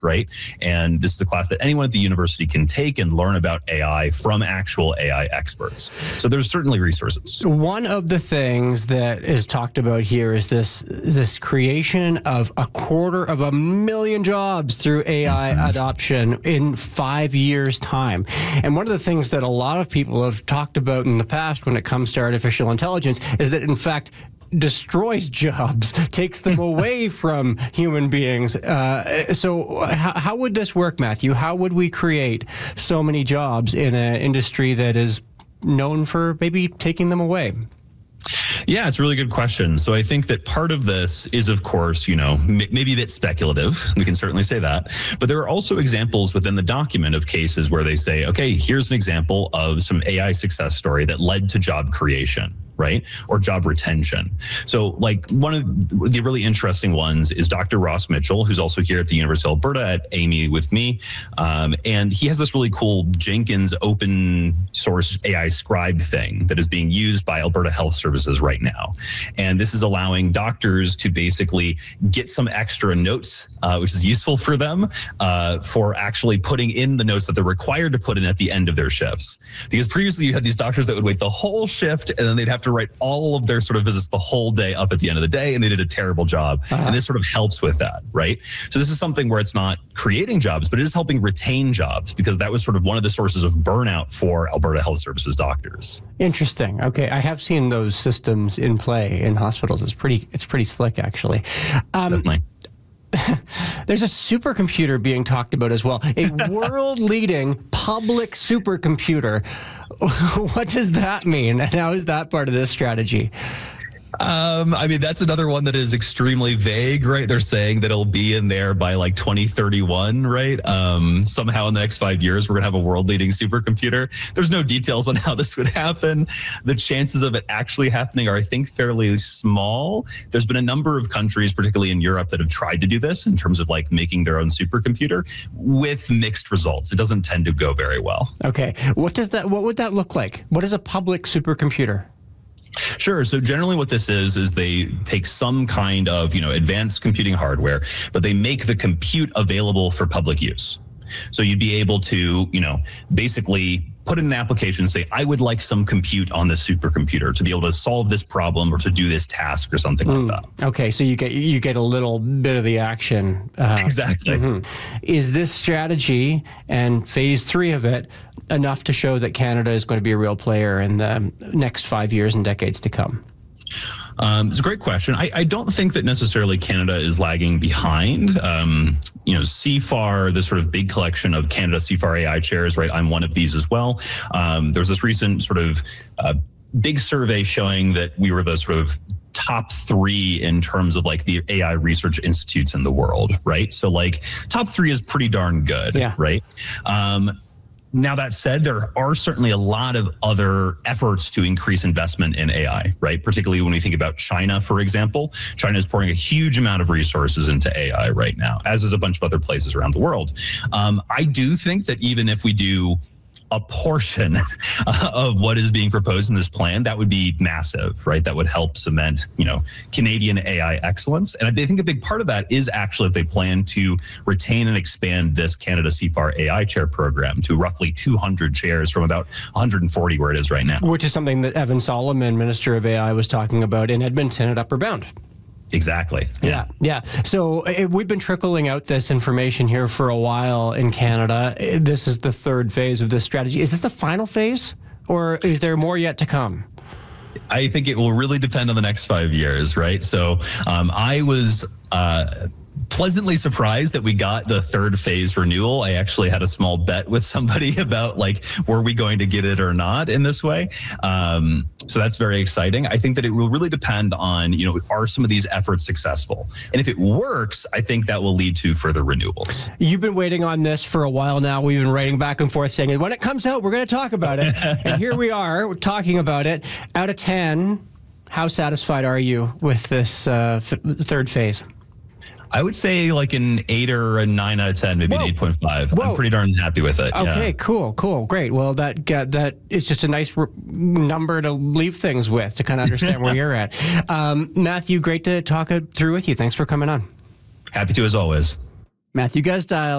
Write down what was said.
right? And this is a class that anyone at the university can take and learn about AI from actual AI experts. So there's certainly resources. One of the things that is talked about here is this creation of 250,000 jobs through AI adoption in 5 years' time. And one of the things that a lot of people have talked about in the past when it comes to artificial intelligence is that, in fact, destroys jobs, takes them away from human beings. So how would this work, Matthew? How would we create so many jobs in an industry that is known for maybe taking them away? Yeah, it's a really good question. So I think that part of this is, of course, maybe a bit speculative. We can certainly say that. But there are also examples within the document of cases where they say, okay, here's an example of some AI success story that led to job creation, right? Or job retention. So like one of the really interesting ones is Dr. Ross Mitchell, who's also here at the University of Alberta at AME with me. And he has this really cool Jenkins open source AI scribe thing that is being used by Alberta Health Services right now. And this is allowing doctors to basically get some extra notes, which is useful for them, for actually putting in the notes that they're required to put in at the end of their shifts. Because previously you had these doctors that would wait the whole shift and then they'd have to write all of their sort of visits the whole day up at the end of the day, and they did a terrible job. And this sort of helps with that, right? So this is something where it's not creating jobs, but it is helping retain jobs, because that was sort of one of the sources of burnout for Alberta Health Services doctors. Interesting. Okay, I have seen those systems in play in hospitals. It's pretty slick, actually. Definitely. There's a supercomputer being talked about as well, a world-leading public supercomputer. What does that mean, and how is that part of this strategy? I mean, that's another one that is extremely vague, right? They're saying that it'll be in there by like 2031, right? Somehow in the next 5 years, we're going to have a world-leading supercomputer. There's no details on how this would happen. The chances of it actually happening are, I think, fairly small. There's been a number of countries, particularly in Europe, that have tried to do this in terms of like making their own supercomputer with mixed results. It doesn't tend to go very well. Okay. What would that look like? What is a public supercomputer? Sure. So generally what this is they take some kind of, advanced computing hardware, but they make the compute available for public use. So you'd be able to, basically put in an application, say, I would like some compute on this supercomputer to be able to solve this problem or to do this task or something like that. Okay, so you get a little bit of the action. Exactly. Is this strategy and phase 3 of it enough to show that Canada is going to be a real player in the next 5 years and decades to come? It's a great question. I don't think that necessarily Canada is lagging behind. CFAR, this sort of big collection of Canada CFAR AI chairs, right? I'm one of these as well. There was this recent sort of big survey showing that we were the sort of top 3 in terms of like the AI research institutes in the world, right? So like top 3 is pretty darn good, right? Now, that said, there are certainly a lot of other efforts to increase investment in AI, right? Particularly when we think about China, for example. China is pouring a huge amount of resources into AI right now, as is a bunch of other places around the world. I do think that even if we do a portion of what is being proposed in this plan, that would be massive, right? That would help cement, Canadian AI excellence. And I think a big part of that is actually that they plan to retain and expand this Canada CFAR AI chair program to roughly 200 chairs from about 140 where it is right now. Which is something that Evan Solomon, Minister of AI, was talking about in Edmonton at Upper Bound. Exactly. Yeah. So we've been trickling out this information here for a while in Canada. This is the 3rd phase of this strategy. Is this the final phase, or is there more yet to come? I think it will really depend on the next 5 years, right? So I was pleasantly surprised that we got the 3rd phase renewal. I actually had a small bet with somebody about like, were we going to get it or not in this way? So that's very exciting. I think that it will really depend on, are some of these efforts successful? And if it works, I think that will lead to further renewals. You've been waiting on this for a while now. We've been writing back and forth saying, when it comes out, we're going to talk about it. And here we are, we're talking about it. Out of 10, how satisfied are you with this 3rd phase? I would say like an 8 or a 9 out of 10, maybe an 8.5. I'm pretty darn happy with it. Okay, cool, great. Well, that is just a nice number to leave things with to kind of understand where you're at. Matthew, great to talk it through with you. Thanks for coming on. Happy to, as always. Matthew Gusdile.